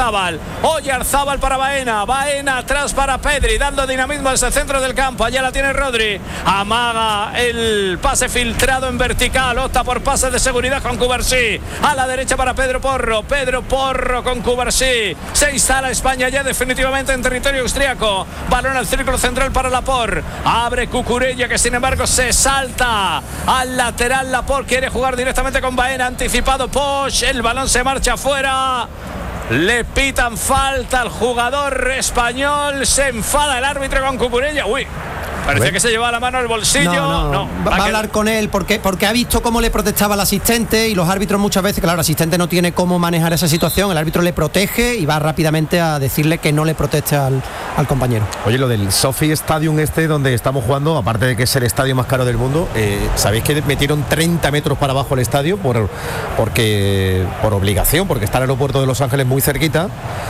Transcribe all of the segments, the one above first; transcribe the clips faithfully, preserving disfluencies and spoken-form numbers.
Oyarzábal. Oyarzábal para Baena. Baena atrás para Pedri, dando dinamismo desde el centro del campo. Allá la tiene Rodri. Amaga el pase filtrado en vertical. Opta por pases de seguridad con Cubarsí. A la derecha para Pedro Porro. Pedro Porro con Cubarsí. Se instala España ya definitivamente en territorio austriaco. Balón al círculo central para Laporte. Abre Cucurella, que sin embargo se salta al lateral. Laporte quiere jugar directamente con Baena. Anticipado Poch. El balón se marcha afuera. Le pitan falta al jugador español. Se enfada el árbitro con Cucurella. Uy, parecía que se llevaba la mano al bolsillo. No, no, no va, va a hablar con él porque, porque ha visto cómo le protestaba el asistente, y los árbitros muchas veces, claro, el asistente no tiene cómo manejar esa situación, el árbitro le protege y va rápidamente a decirle que no le proteste al, al compañero. Oye, lo del Sophie Stadium este donde estamos jugando, aparte de que es el estadio más caro del mundo, eh, ¿sabéis que metieron treinta metros para abajo el estadio por, porque, por obligación, porque está el aeropuerto de Los Ángeles muy cerquita?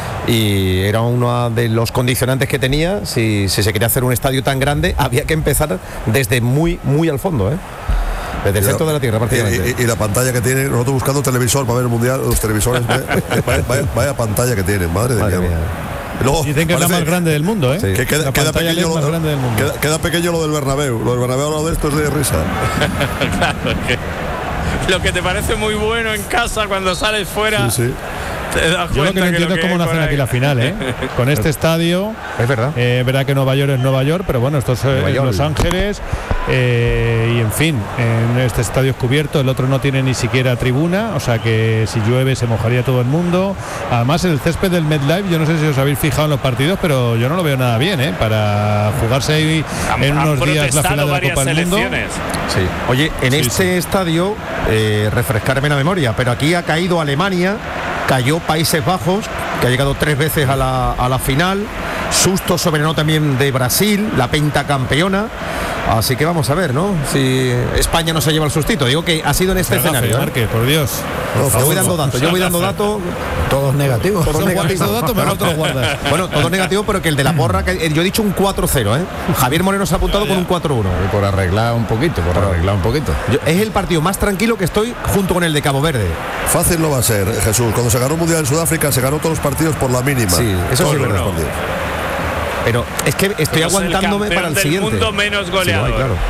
Y era uno de los condicionantes que tenía. Si, si se quería hacer un estadio tan grande, había que empezar desde muy muy al fondo, ¿eh? Desde el centro de la tierra prácticamente. Y, y, y la pantalla que tiene, nosotros buscando televisor para ver el mundial, los televisores, vaya, vaya, vaya pantalla que tienen, madre, madre de mía. Luego, dicen que es la más grande del mundo, ¿eh? Sí. Que queda, queda, pequeño lo, más grande del mundo. Queda, queda pequeño lo del Bernabéu. Lo del Bernabéu, lo de esto es de risa. Claro, que lo que te parece muy bueno en casa, cuando sales fuera. Sí, sí. Yo lo que no entiendo es cómo no hacen aquí la final, ¿eh? Con este estadio. Es verdad. Eh, verá que Nueva York es Nueva York, pero bueno, esto es eh, Los Ángeles. Eh, y en fin, en este estadio es cubierto, el otro no tiene ni siquiera tribuna, o sea que si llueve se mojaría todo el mundo. Además, el césped del MetLife, yo no sé si os habéis fijado en los partidos, pero yo no lo veo nada bien, ¿eh? Para jugarse ahí en unos días la final de la Copa del Mundo. Sí. Oye, en sí, este sí. estadio, eh, refrescarme la memoria, pero aquí ha caído Alemania, cayó Países Bajos, que ha llegado tres veces a la, a la final, susto soberano también de Brasil, la pentacampeona. Así que vamos a ver, ¿no? Si España no se lleva el sustito. Digo que ha sido en este escenario. Marque, por Dios. No, yo voy dando datos, yo voy dando datos. Todos negativos. Todos negativos. Datos, mejor te los guardas. Bueno, todos negativos, pero que el de la porra, que yo he dicho un cuatro cero, ¿eh? Javier Moreno se ha apuntado con un cuatro uno. Y por arreglar un poquito, por arreglar un poquito. Yo, es el partido más tranquilo que estoy junto con el de Cabo Verde. Fácil no va a ser, Jesús. Cuando se ganó un mundial en Sudáfrica, se ganó todos los partidos por la mínima. Sí, eso sí es verdad. Pero es que estoy Somos aguantándome el para el del siguiente. Mundo menos goleador. Sí, claro.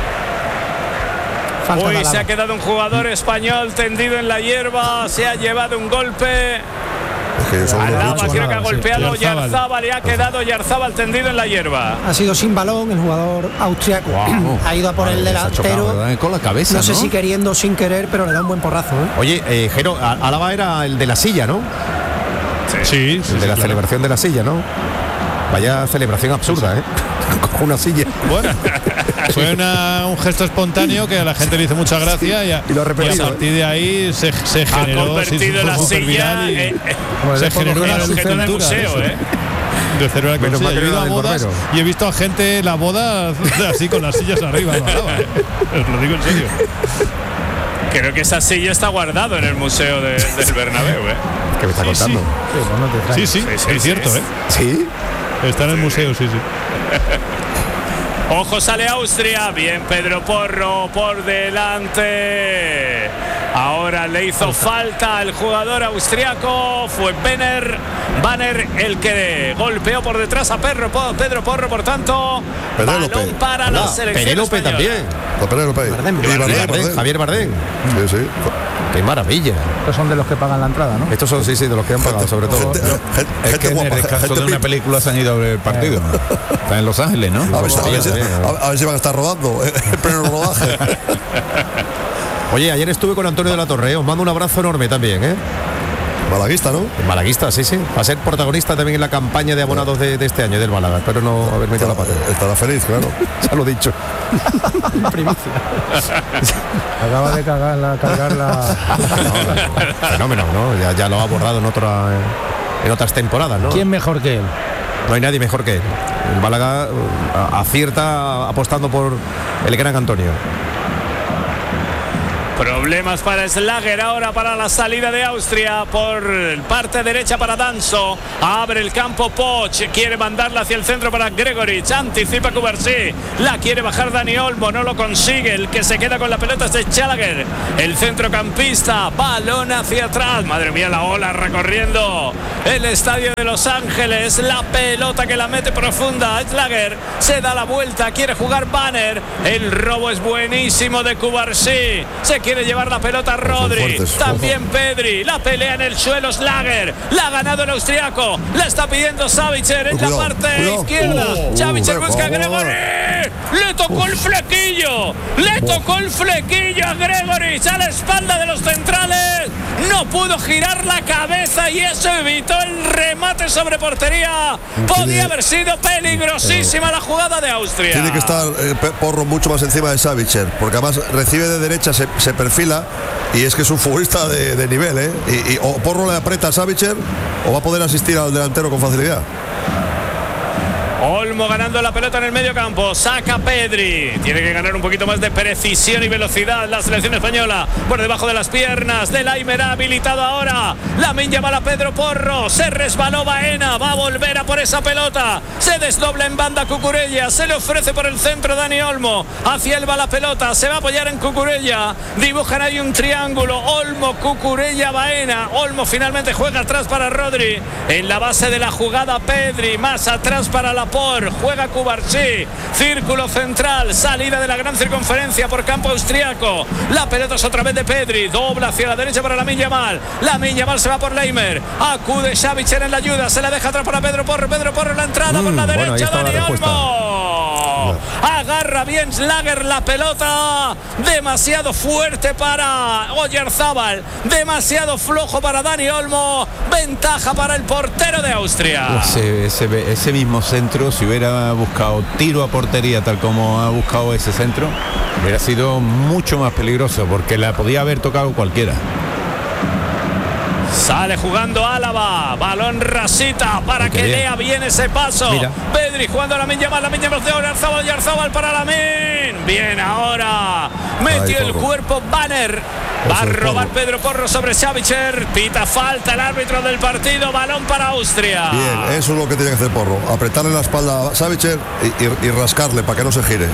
Hoy se ha quedado un jugador español tendido en la hierba, se ha llevado un golpe. Es que Alaba, creo nada, que ha golpeado sí. Oyarzábal y ha quedado Oyarzábal tendido en la hierba. Ha sido sin balón el jugador austriaco. Wow. Ha ido a por el delantero. Chocado, con la cabeza, no sé ¿no? si queriendo o sin querer, pero le da un buen porrazo, ¿eh? Oye, eh, Jero, Alaba era el de la silla, ¿no? Sí, sí, el sí, de sí, la claro. celebración de la silla, ¿no? Vaya celebración absurda, ¿eh? Con una silla. Bueno, fue una, un gesto espontáneo que a la gente le hizo mucha gracia y a, y, lo ha y a partir de ahí se, se generó. Ha convertido sí, la silla y, eh, se generó una objeto de museo, ¿eh? De celebrar que Menos mal he que ido era a del bodas barbero. y he visto a gente en la boda así con las sillas arriba. No hablaba, ¿eh? Os lo digo en serio. Creo que esa silla está guardado en el museo de, del Bernabéu, ¿eh? ¿Qué me está Sí, contando? Sí, sí, sí, Sí, sí, es cierto, sí, ¿eh? ¿Sí? Está en el museo, sí, sí. Ojo, sale Austria. Bien, Pedro Porro por delante. Ahora le hizo falta al jugador austriaco. Fue Banner. Banner el que golpeó por detrás a Pedro, Pedro Porro. Por tanto, Penélope. balón para la selección Penélope española. también. No, Penélope. Bardem. Y Bardem, Bardem, Bardem. Javier Bardem. Sí, sí. Qué maravilla. Estos son de los que pagan la entrada, ¿no? Estos son, sí, sí, de los que han pagado, sobre todo. Gente, gente, Es gente que en el guapa, descanso gente de una pi- película se han ido a ver el partido. Está en Los Ángeles, ¿no? A ver, si, a, ver si, Sí, a, a ver si van a estar rodando el pleno rodaje. Oye, ayer estuve con Antonio de la Torre, ¿eh? Os mando un abrazo enorme también, ¿eh? Malaguista, ¿no? Malaguista, sí, sí. Va a ser protagonista también en la campaña de abonados de, de este año del Málaga. Espero no haber metido la pata. Estará feliz, claro. Ya lo he dicho. Primicia. Acaba de cagar la, cargar la... No, fenómeno, ¿no? Ya, ya lo ha abordado en otra en otras temporadas, ¿no? ¿Quién mejor que él? No hay nadie mejor que él. El Málaga uh, acierta apostando por el gran Antonio. Problemas para Schlager, ahora para la salida de Austria por parte derecha para Danso. Abre el campo Poch, quiere mandarla hacia el centro para Gregorich, anticipa Cubarsí, la quiere bajar Dani Olmo, no lo consigue. El que se queda con la pelota es de Schlager, el centrocampista, balón hacia atrás. Madre mía, la ola recorriendo el estadio de Los Ángeles, la pelota que la mete profunda. Schlager se da la vuelta, quiere jugar Banner, el robo es buenísimo de Cubarsí, se quiere llevar la pelota a Rodri, fuertes, también ojo. Pedri, la pelea en el suelo Schlager, la ha ganado el austriaco, la está pidiendo Savitzer en cuidado, la parte cuidado. izquierda. uh, Savitzer uh, busca a Gregori, le tocó uh. el flequillo, le uh. tocó el flequillo a Gregori a la espalda de los centrales, no pudo girar la cabeza y eso evitó el remate sobre portería. Podía tiene, haber sido peligrosísima uh. la jugada de Austria. Tiene que estar eh, Porro mucho más encima de Savitzer, porque además recibe de derecha, se, se perfila y es que es un futbolista de, de nivel, ¿eh? Y, y o Porro le aprieta a Savitzer o va a poder asistir al delantero con facilidad. Olmo ganando la pelota en el medio campo, saca Pedri, tiene que ganar un poquito más de precisión y velocidad la selección española, por debajo de las piernas de Laimer, habilitado ahora, Lamine Yamal a Pedro Porro, se resbaló Baena, va a volver a por esa pelota, se desdobla en banda Cucurella, se le ofrece por el centro Dani Olmo, hacia él va la pelota, se va a apoyar en Cucurella, dibujan ahí un triángulo, Olmo, Cucurella, Baena, Olmo finalmente juega atrás para Rodri, en la base de la jugada Pedri, más atrás para la juega Cubarsí, círculo central, salida de la gran circunferencia por campo austriaco, la pelota es otra vez de Pedri, dobla hacia la derecha para Lamine Yamal, Lamine Yamal se va por Laimer, acude Savitzer en la ayuda, se la deja atrás para Pedro Porro, Pedro Porro en la entrada mm, por la derecha, bueno, Dani Olmo, agarra bien Schlager la pelota, demasiado fuerte para Oyarzábal, demasiado flojo para Dani Olmo, ventaja para el portero de Austria. Ese, ese, ese mismo centro, si hubiera buscado tiro a portería tal como ha buscado ese centro, hubiera sido mucho más peligroso porque la podía haber tocado cualquiera. Sale jugando Álava, balón Rasita para que bien. lea bien ese paso. Mira. Pedri jugando a Lamine Yamal, Lamine Yamal de Oyarzábal, Oyarzábal para Lamine. Bien, ahora metió Ay, el cuerpo Banner. Va a robar Pedro Porro sobre Savitzer. Pita falta el árbitro del partido. Balón para Austria. Bien, eso es lo que tiene que hacer Porro. Apretarle la espalda a Savitzer y, y, y rascarle para que no se gire.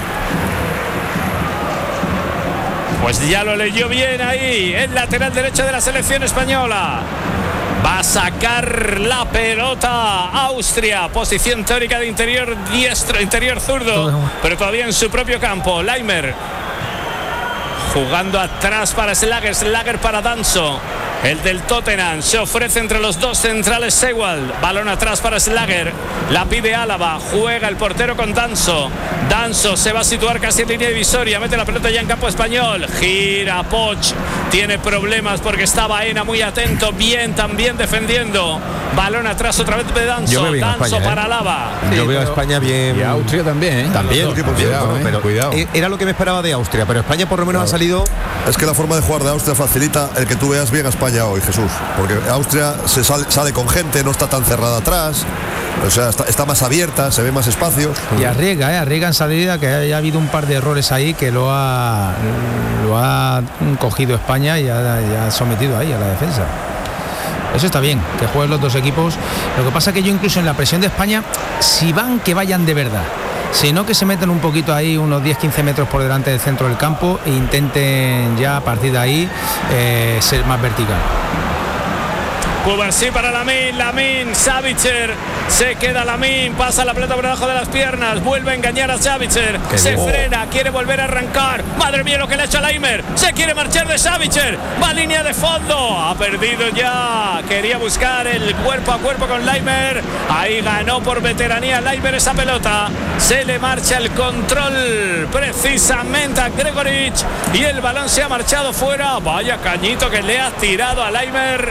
Pues ya lo leyó bien ahí, el lateral derecho de la selección española. Va a sacar la pelota Austria, posición teórica de interior diestro, interior zurdo, pero todavía en su propio campo. Laimer jugando atrás para Schlager, Schlager para Danso, el del Tottenham, se ofrece entre los dos centrales Sewald, balón atrás para Schlager, la pide Álava, juega el portero con Danso, Danso se va a situar casi en línea divisoria, mete la pelota ya en campo español, gira Poch, tiene problemas porque está Baena muy atento, bien también defendiendo, balón atrás otra vez de Danso, Danso España, para Álava. ¿eh? Yo sí, veo a España bien. Y a Austria también, ¿eh? También, cuidado, cuidado, ¿eh? Pero cuidado. Era lo que me esperaba de Austria, pero España por lo menos claro. ha salido. Es que la forma de jugar de Austria facilita el que tú veas bien a España hoy, Jesús, porque Austria se sale, sale con gente, no está tan cerrada atrás, o sea, está, está más abierta, se ve más espacios. Y arriesga, ¿eh? arriesga en salida, que haya habido un par de errores ahí que lo ha lo ha cogido España y ha, ya ha sometido ahí a la defensa. Eso está bien, que jueguen los dos equipos. Lo que pasa es que yo incluso en la presión de España, si van, que vayan de verdad. Sino que se meten un poquito ahí, unos diez a quince metros por delante del centro del campo e intenten ya a partir de ahí eh, ser más vertical. Cubarsí para Lamine, Lamine, Savitzer, se queda Lamine, pasa la pelota por debajo de las piernas, vuelve a engañar a Savitzer, se bien. frena, quiere volver a arrancar, madre mía lo que le ha hecho a Laimer, se quiere marchar de Savitzer, va a línea de fondo, ha perdido ya, quería buscar el cuerpo a cuerpo con Laimer, ahí ganó por veteranía Laimer esa pelota, se le marcha el control precisamente a Gregorich y el balón se ha marchado fuera, vaya cañito que le ha tirado a Laimer.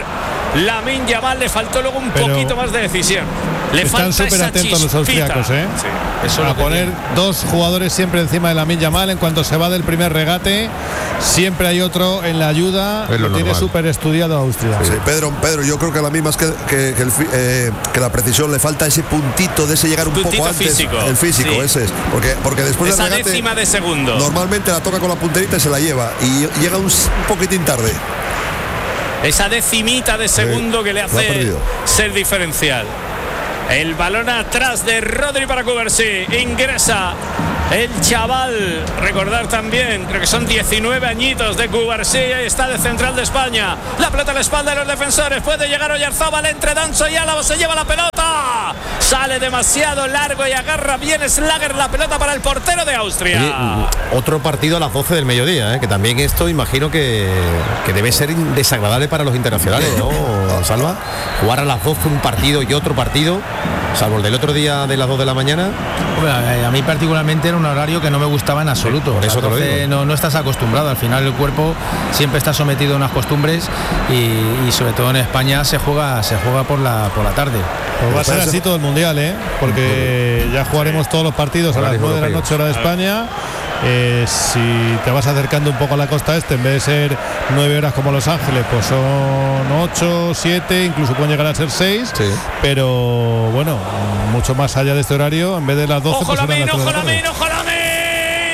Lamine Yamal, le faltó luego un Pero poquito más de decisión. Le están falta súper esa atentos los chispita. austriacos, ¿eh? Sí. Eso a poner dos jugadores siempre encima de Lamine Yamal. En cuanto se va del primer regate, siempre hay otro en la ayuda. Es lo Lo tiene normal. súper estudiado Austria. Sí, Pedro, Pedro, yo creo que a la misma es que, que, que, el fi- eh, que la precisión le falta ese puntito de ese llegar un Puntito poco antes. físico. El físico, Sí. ese es. Porque, porque después Esa del regate, décima de segundo. normalmente la toca con la punterita y se la lleva. Y llega un, s- un poquitín tarde. Esa decimita de segundo Sí, que le lo ha hace perdido. ser diferencial. El balón atrás de Rodri para Cubarsí. Ingresa el chaval. Recordar también, creo que son diecinueve añitos de Cubarsí. Está de central de España. La pelota a la espalda de los defensores. Puede llegar Oyarzábal entre Danso y Álava. Se lleva la pelota. Sale demasiado largo y agarra bien Schlager la pelota para el portero de Austria. Oye, otro partido a las doce del mediodía, ¿eh? Que también esto imagino que, que debe ser desagradable para los internacionales, ¿no, Salva? Jugar a las doce un partido y otro partido, salvo el del otro día de las dos de la mañana. Hombre, a a mí particularmente era un horario que no me gustaba en absoluto. por eso te lo Entonces, digo. no, no estás acostumbrado. Al final el cuerpo siempre está sometido a unas costumbres y, y sobre todo en España se juega se juega por la por la tarde. Pues va a ser así todo el mundial, ¿eh? Porque ya jugaremos todos los partidos a las nueve de la noche hora de España. Eh, si te vas acercando un poco a la costa este, en vez de ser nueve horas como Los Ángeles, pues son ocho, siete, incluso pueden llegar a ser seis. Sí. Pero bueno, mucho más allá de este horario, en vez de las doce, Ojo pues serán Lamine, las tres ojo de la tarde. Lamine, ojo Lamine.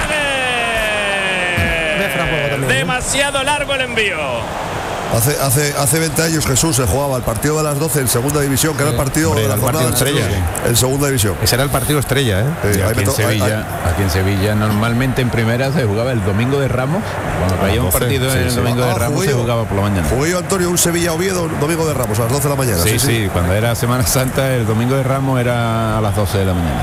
Schlager. Demasiado largo el envío. Hace, hace, hace veinte años, Jesús, se jugaba el partido de las doce en segunda división, que era el partido Hombre, de la el jornada partido estrella. anterior, en segunda división. Ese era el partido estrella, ¿eh? Sí, Y ahí aquí, me en to- ahí- Sevilla, ahí- aquí en Sevilla normalmente en primera se jugaba el domingo de Ramos. Cuando caía un doce, partido sí, en el sí. domingo de Ah, Ramos jugué se yo. jugaba por la mañana. Jugué yo, Antonio, un Sevilla-Oviedo, domingo de Ramos, a las doce de la mañana. Sí, sí, cuando era Semana Santa el domingo de Ramos era a las doce de la mañana.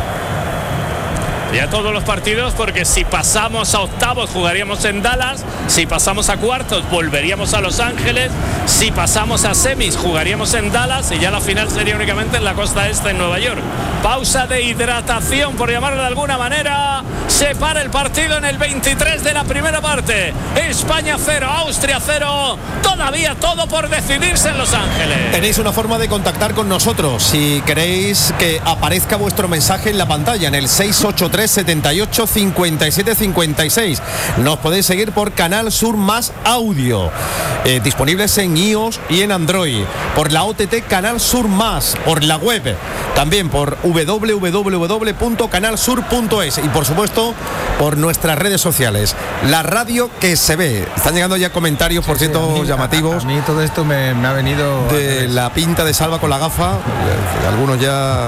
Y a todos los partidos, porque si pasamos a octavos jugaríamos en Dallas, si pasamos a cuartos volveríamos a Los Ángeles, si pasamos a semis jugaríamos en Dallas y ya la final sería únicamente en la costa este en Nueva York. Pausa de hidratación, por llamarlo de alguna manera. Se para el partido en el veintitrés de la primera parte. España cero, Austria cero. Todavía todo por decidirse en Los Ángeles. Tenéis una forma de contactar con nosotros si queréis que aparezca vuestro mensaje en la pantalla en el seis ocho tres, setenta y ocho, cincuenta y siete, cincuenta y seis. Nos podéis seguir por Canal Sur Más Audio, eh, disponibles en iOS y en Android, por la O T T Canal Sur Más, por la web, también por w w w punto canal sur punto es y por supuesto por nuestras redes sociales. La radio que se ve. Están llegando ya comentarios, por cierto, Sí, a mí- llamativos. A, a mí todo esto me, me ha venido De la pinta de Salva con la gafa, eh, algunos ya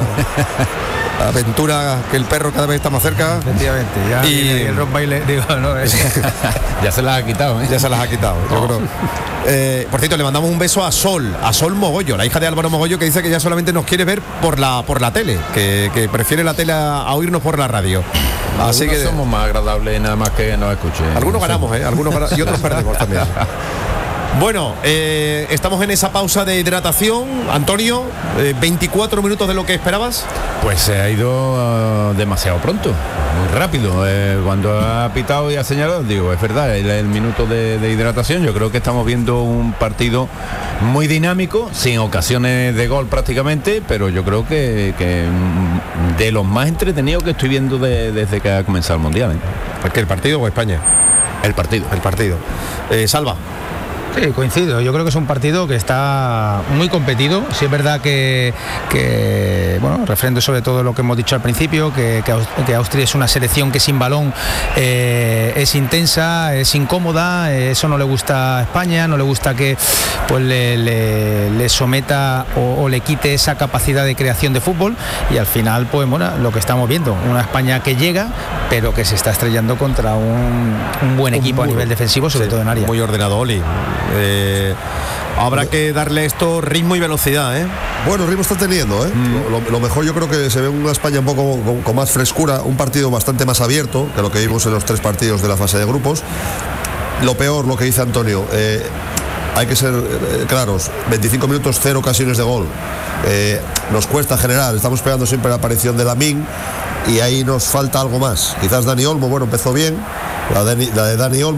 aventura que el perro cada vez está más cerca. efectivamente. Ya Y- viene el rock baile, digo, no, es- Ya se las ha quitado, ¿eh? Ya se las ha quitado, yo creo. Eh, por cierto, le mandamos un beso a Sol, a Sol Mogollo, la hija de Álvaro Mogollo, que dice que ya solamente nos quiere ver por la por la tele, que, que prefiere la tele a, a oírnos por la radio. Así Algunos que somos más agradables nada más que nos escuchen. algunos ganamos, ¿eh? Algunos gana- y otros perdemos también. Bueno, eh, estamos en esa pausa de hidratación. Antonio, eh, veinticuatro minutos de lo que esperabas. Pues se ha ido uh, demasiado pronto, muy rápido. Eh, cuando ha pitado y ha señalado, digo, es verdad, el, el minuto de, de hidratación. Yo creo que estamos viendo un partido muy dinámico, sin ocasiones de gol prácticamente, pero yo creo que, que mm, de los más entretenidos que estoy viendo de- desde que ha comenzado el Mundial. ¿eh? ¿Qué, el partido o España? El partido. El partido. Eh, Salva. Sí, coincido. Yo creo que es un partido que está muy competido. Sí es verdad que, que bueno, referente sobre todo lo que hemos dicho al principio, que, que, Aus- que Austria es una selección que sin balón eh, es intensa, es incómoda. eh, Eso no le gusta a España, no le gusta que pues le, le- le someta o, o le quite esa capacidad de creación de fútbol. Y al final, pues bueno, lo que estamos viendo, una España que llega, pero que se está estrellando contra un, un buen equipo a nivel defensivo, sobre Sí, todo en área. Muy ordenado, Oli. Eh, habrá que darle esto ritmo y velocidad, ¿eh? Bueno, ritmo está teniendo, ¿eh? Lo, lo mejor yo creo que se ve una España un poco con, con más frescura, un partido bastante más abierto que lo que vimos en los tres partidos de la fase de grupos. Lo peor, lo que dice Antonio, eh, hay que ser eh, claros, veinticinco minutos, cero ocasiones de gol. Eh, nos cuesta generar, estamos esperando siempre la aparición de Lamine y ahí nos falta algo más. Quizás Dani Olmo, bueno, empezó bien, la de, la de Dani Olmo,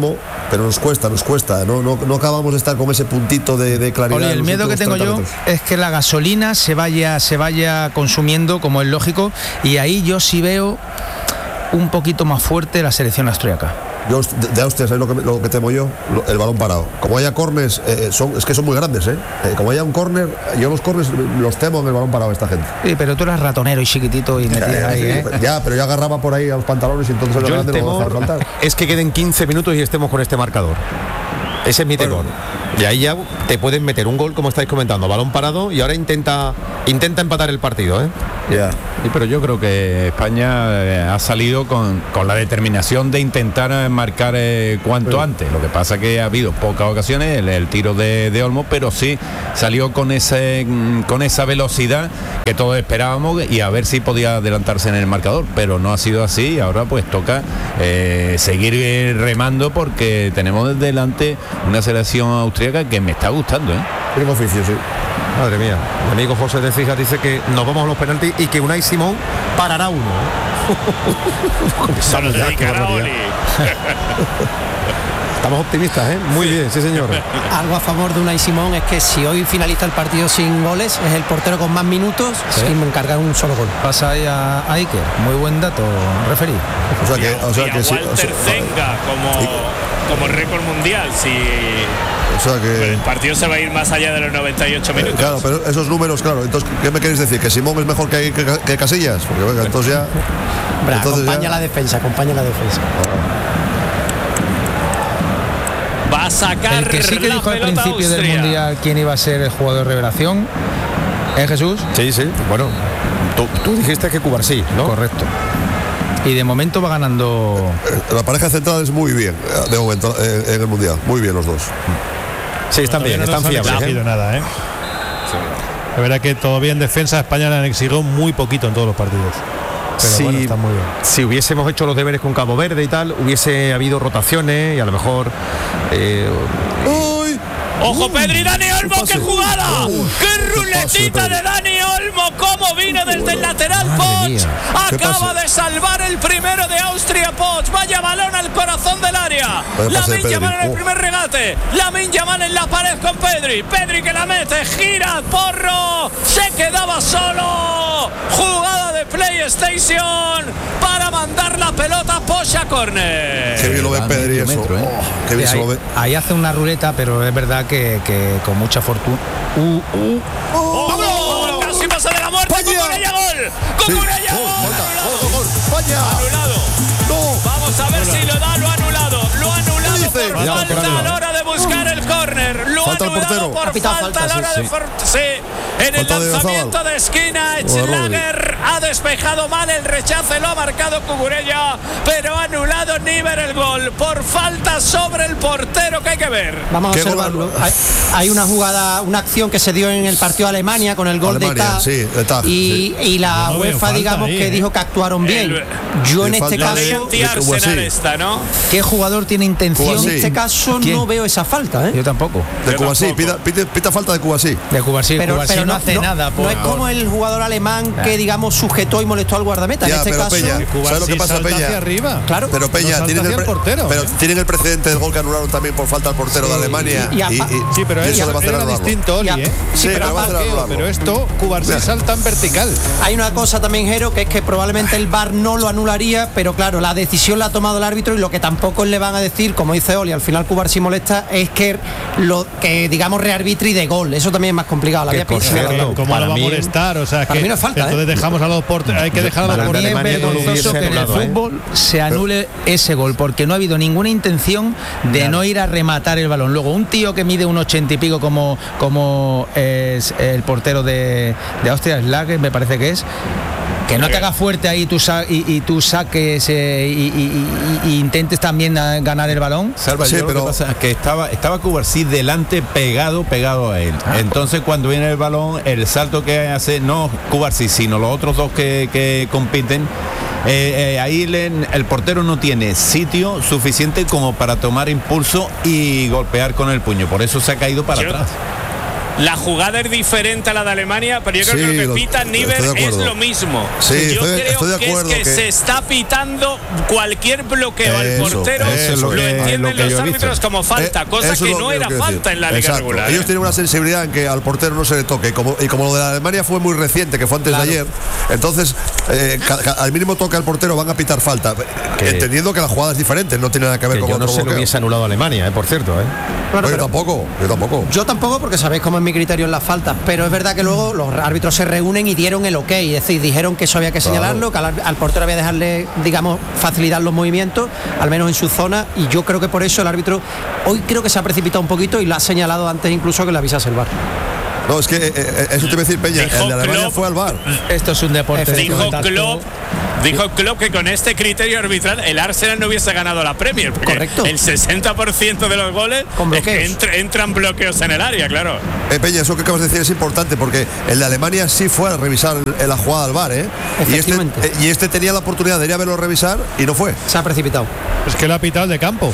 pero nos cuesta, nos cuesta, no, no, no acabamos de estar con ese puntito de, de claridad. Oli, el miedo que tengo yo metros. es que la gasolina se vaya, se vaya consumiendo, como es lógico, y ahí yo sí veo un poquito más fuerte la selección austríaca. Yo de, de Austria, ¿sabes lo que, lo que temo yo? Lo, el balón parado. Como haya corners, eh, son, es que son muy grandes, ¿eh? eh como haya un córner, yo los corners los temo en el balón parado esta gente. Sí, pero tú eras ratonero y chiquitito y metías ya, ahí, sí, ¿eh? Ya, pero yo agarraba por ahí a los pantalones y entonces el Yo grande el no lo temor dejaba saltar. es que queden quince minutos y estemos con este marcador. Ese es mi temor. Bueno. Y ahí ya te pueden meter un gol, como estáis comentando, balón parado, y ahora intenta intenta empatar el partido, ¿eh? Ya. Yeah. Sí, pero yo creo que España eh, ha salido con, con la determinación de intentar eh, marcar eh, cuanto sí. antes. Lo que pasa que ha habido pocas ocasiones, el, el tiro de, de Olmo, pero sí salió con ese con esa velocidad que todos esperábamos y a ver si podía adelantarse en el marcador, pero no ha sido así. Ahora pues toca eh, seguir remando porque tenemos delante una selección austríaca que me está gustando, ¿eh? Primo oficio, sí. Madre mía, mi amigo José de Fija dice que nos vamos a los penaltis y que Unai Simón parará uno. Solo de Oli. Estamos optimistas, ¿eh? Muy bien, sí señor. Algo a favor de Unai Simón es que si hoy finaliza el partido sin goles, es el portero con más minutos ¿sí? sin encargar un solo gol. Pasa ahí a, a Iker, muy buen dato, referí. O sea que, o sea y a que Walter sí, o sea, Zenga como, como récord mundial, si o sea que el partido se va a ir más allá de los noventa y ocho minutos. Eh, claro, pero esos números, claro, entonces ¿qué me queréis decir? ¿Que Simón es mejor que, que, que Casillas? Porque venga, entonces ya... Bra, entonces acompaña ya... la defensa, acompaña la defensa. Va a sacar el que sí que la dijo al pelota principio Austria. del Mundial quién iba a ser el jugador de revelación, ¿eh, Jesús? Sí, sí, bueno, tú, tú dijiste que Cubarsí, ¿no? Correcto. Y de momento va ganando... La pareja central es muy bien, de momento, en, en el Mundial, muy bien los dos. Sí, están no, bien, no están fiables. No ¿eh? nada, ¿eh? Sí. La verdad que todavía en defensa España le han exigido muy poquito en todos los partidos. Pero si, bueno, está muy bien. Si hubiésemos hecho los deberes con Cabo Verde y tal, hubiese habido rotaciones y a lo mejor... Eh, ¡Uy! ¡Ojo, Pedri! ¡Dani Olmo! ¡Qué jugada! Uh, ¡Qué ruletita de Dani Olmo! ¡Cómo vino desde el lateral Poch! Acaba de salvar el primero de Austria Poch. Vaya balón al corazón del área. Lamine Yamal en el primer regate. Lamine Yamal en la pared con Pedri. Pedri que la mete. Gira Porro. Se quedaba solo. Jugada de PlayStation para mandar la pelota Poch a córner. Qué bien lo ve Pedri eso. Metro, ¿eh? Oh, qué bien ahí, se lo ve. Ahí hace una ruleta, pero es verdad que, que con mucha fortuna. Uh, uh. ¡Oh! ¡Oh! ¡Casi pasa de la muerte! ¡Cucurella gol! ¡Cucurella sí. gol! Oh, gol, gol. ¡Falla! Anulado. No. Vamos a ver Hola. si lo da, lo ha anulado. Lo ha anulado por Vaya, falta a la hora de buscar el córner. Lo ha anulado por falta, falta a la hora sí, de... For... Sí. En falta el lanzamiento de, de esquina, Schlager ha despejado mal el rechace, lo ha marcado Cucurella, pero ha anulado Niver el gol por falta sobre el portero, que hay que ver. Vamos a observarlo. Hay, hay una jugada, una acción que se dio en el partido de Alemania con el gol Alemania, de Tah, sí, de Tah y, sí. y la no UEFA, digamos, ahí, que eh. dijo que actuaron bien. El, Yo en este caso... Esta, ¿no? ¿Qué jugador tiene intención? En este caso ¿Quién? no veo esa falta, ¿eh? Yo tampoco. De Cubarsí, pita, pita, pita falta de Cubarsí. De Cubarsí, pero, Cubarsí pero no, no hace no, nada. No es como el jugador alemán ah. que, digamos, sujetó y molestó al guardameta. Ya, en este pero caso, Peña, ¿sabes lo que pasa, Peña? Arriba. Claro. Pero Peña, no tienen el, pre portero, pero ¿eh? tienen el precedente del gol que anularon también por falta al portero sí. de Alemania. Y, y, y, y, sí, pero y eso, eso le va a hacer era distinto, Oli, ¿eh? Sí, sí, pero, pero, marqueo, pero esto, Cubarsí salta en vertical. Hay una cosa también, Jero, que es que probablemente el V A R no lo anularía, pero claro, la decisión la ha tomado el árbitro y lo que tampoco le van a decir, como dice Oli, al final Cubarsí molesta, es que lo que digamos rearbitri de gol. Eso también es más complicado. La había pensado. ¿Cómo lo va a molestar? O sea, para que mí no falta, entonces ¿eh? dejamos a los porteros, hay que dejar a los porteros. Es vergonzoso que en el fútbol ¿eh? se anule ese gol, porque no ha habido ninguna intención de claro. no ir a rematar el balón. Luego, un tío que mide un ochenta y pico como, como es el portero de, de Austria, Schlager, me parece que es, que no te hagas fuerte ahí tú sa y, y tú saques eh, y, y, y, y intentes también ganar el balón. Salva, sí, pero... lo que pasa es que estaba, estaba Cubarsí delante pegado, pegado a él. Ah. Entonces cuando viene el balón, el salto que hace, no Cubarsí, sino los otros dos que, que compiten, eh, eh, ahí le, el portero no tiene sitio suficiente como para tomar impulso y golpear con el puño. Por eso se ha caído para Yo... atrás. la jugada es diferente a la de Alemania, pero yo creo sí, que lo que pita Niver es lo mismo. Sí, yo estoy, creo estoy de que es que, que se está pitando cualquier bloqueo eso, al portero, eso, eso, lo entienden lo los árbitros como falta, eh, cosa que no era falta en la liga Exacto. regular. Ellos ¿eh? tienen una sensibilidad en que al portero no se le toque, y como, y como lo de la Alemania fue muy reciente, que fue antes claro. de ayer, entonces eh, ca, ca, al mínimo toque al portero van a pitar falta, que, entendiendo que la jugada es diferente, no tiene nada que ver que con yo otro no se bloqueo. Lo hubiese anulado a Alemania, eh, por cierto. Eh. Claro, yo tampoco, yo tampoco. Yo tampoco, porque sabéis cómo es mi criterio en las faltas, pero es verdad que luego los árbitros se reúnen y dieron el ok, es decir, dijeron que eso había que claro. señalarlo, que al, al portero había que dejarle, digamos, facilitar los movimientos, al menos en su zona, y yo creo que por eso el árbitro hoy creo que se ha precipitado un poquito y lo ha señalado antes incluso que le avisase el V A R. No, es que eh, eso te iba a decir, Peña, dijo el de Alemania Klopp, fue al V A R. Esto es un deporte. Dijo Klopp, dijo Klopp que con este criterio arbitral el Arsenal no hubiese ganado la Premier. Correcto. El sesenta por ciento de los goles es que entra, entran bloqueos en el área, claro. Eh, Peña, eso que acabas de decir es importante porque el de Alemania sí fue a revisar la jugada al V A R, ¿eh? Y este, eh, y este tenía la oportunidad de ir a verlo revisar y no fue. Se ha precipitado. Es que la ha pitado de campo.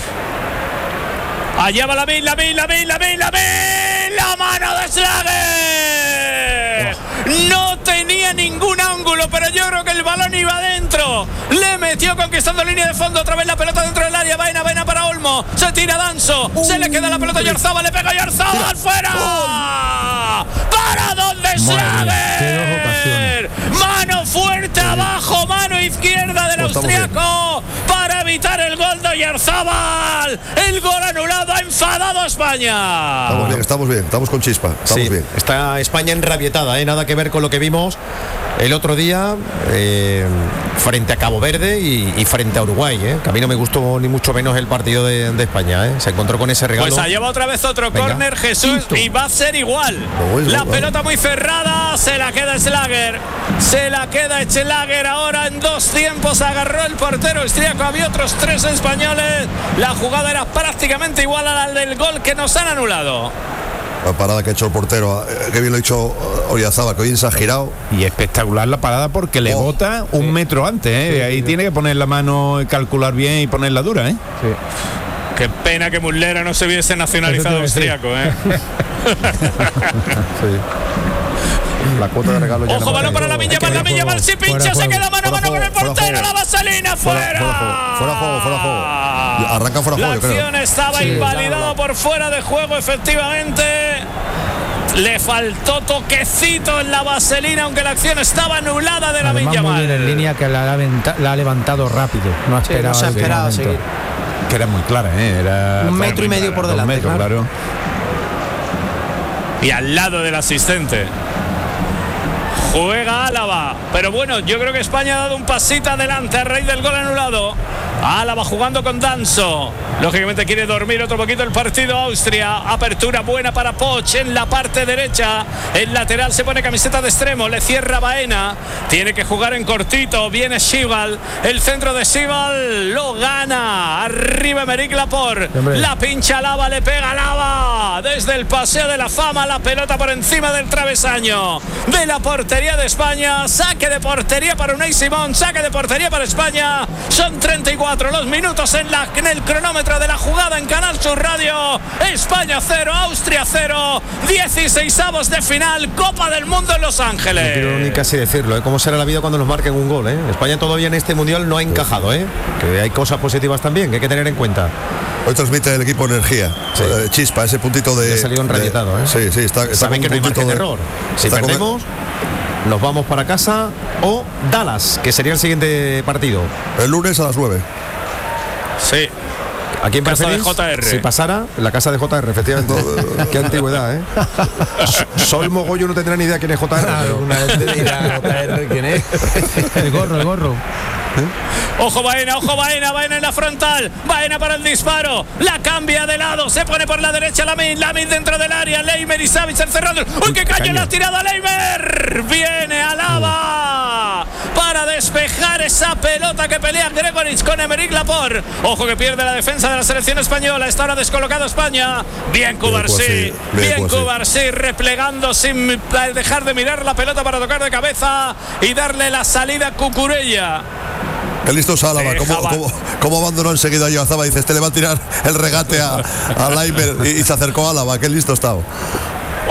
Allá va la Lamin, Lamin, Lamin, Lamin, Lamin, la mano de Schlager. No tenía ningún ángulo, pero yo creo que el balón iba adentro. Le metió conquistando línea de fondo, otra vez la pelota dentro del área. Vaina, Vaina para Olmo. Se tira Danso, uh, se le queda la pelota a Oyarzabal, le pega a Oyarzabal fuera. Uh. ¿Para dónde Schlager? Mano fuerte abajo, mano izquierda del pues austriaco para evitar el gol de Oyarzabal. El gol anulado, ha enfadado a España. Estamos bien, estamos bien, estamos con chispa. Estamos sí, bien. Está España enrabietada, ¿eh? Nada que ver con lo que vimos el otro día eh, frente a Cabo Verde y, y frente a Uruguay, ¿eh? Que a mí no me gustó ni mucho menos el partido de, de España, ¿eh? Se encontró con ese regalo. Pues ha llevado otra vez otro córner, Jesús, Quinto. Y va a ser igual. No, la no, pelota no. muy cerrada, se la queda Schlager. Se la queda Schlager ahora en dos tiempos. Agarró el portero austríaco, había otros tres españoles. La jugada era prácticamente igual a la del gol que nos han anulado. La parada que ha hecho el portero, que bien lo ha hecho Oyarzabal, que hoy se ha girado. Y espectacular la parada porque le oh, bota un sí. metro antes, ¿eh? Sí, ahí sí. tiene que poner la mano, calcular bien y ponerla dura, ¿eh? Sí. Qué pena que Muslera no se hubiese nacionalizado austríaco, ¿eh? sí. La cuota de regalo ya. Ojo, balón para la Lamin Yamal, la Lamin Yamal si pincha, se queda mano a mano con el portero, la vaselina fuera. Fuera juego, fuera juego. Arranca fuera juego, yo creo. La acción estaba sí, invalidada por fuera de juego, efectivamente. Le faltó toquecito en la vaselina, aunque la acción estaba anulada de la Lamin Yamal. Muy bien en línea, que la ha, la ha levantado rápido. No ha esperado, sí, no se ha esperado seguir. Que era muy clara, ¿eh? Era un metro y medio por delante. Metros, claro. claro. Y al lado del asistente. Juega Álava, pero bueno, yo creo que España ha dado un pasito adelante a raíz del gol anulado. Álava jugando con Danso. Lógicamente quiere dormir otro poquito el partido Austria. Apertura buena para Poch en la parte derecha. El lateral se pone camiseta de extremo. Le cierra Baena. Tiene que jugar en cortito. Viene Schival. El centro de Schival lo gana. Arriba Emerick Laporte. La pincha Álava, le pega Álava. Desde el Paseo de la Fama, la pelota por encima del travesaño de la portería de España. Saque de portería para Unai Simón. Saque de portería para España. Son treinta y cuatro los minutos en, la, en el cronómetro de la jugada en Canal Sur Radio. España cero, Austria cero. dieciseisavos de final, Copa del Mundo en Los Ángeles. No quiero ni casi decirlo, ¿eh? ¿Cómo será la vida cuando nos marquen un gol? ¿eh? España todavía en este mundial no ha encajado, ¿eh? Que hay cosas positivas también que hay que tener en cuenta. Hoy transmite el equipo energía, sí. eh, chispa, ese puntito de. Ha salido enrabietado, ¿eh? Sí, sí, está. está Saben que no hay margen de error. Si perdemos, con... nos vamos para casa o Dallas, que sería el siguiente partido. El lunes a las nueve. Sí. ¿A quién casa preferís? de J R. Si pasara, la casa de J R, efectivamente. Qué antigüedad, ¿eh? Sol Mogollo no tendrá ni idea quién es J R. Pero... Una vez te dirá J R quién es. El gorro, el gorro. ¿Eh? Ojo Baena, ojo Baena, Baena en la frontal, Baena para el disparo, la cambia de lado, se pone por la derecha Lamin, Lamin dentro del área, Leimer y Savic cerrando. ¡Uy, qué caño le ha tirado a Leimer! Viene Álava para despejar esa pelota que pelea Gregoritsch con Emerick Laporte. Ojo que pierde la defensa de la selección española, está ahora descolocado España. Bien Cubarsí, bien Cubarsí, replegando sin dejar de mirar la pelota para tocar de cabeza y darle la salida a Cucurella. Qué listo es Álava, cómo, cómo, cómo abandonó enseguida a Oyarzabal. Dice, este le va a tirar el regate a, a Leimer y, y se acercó a Álava, qué listo estaba.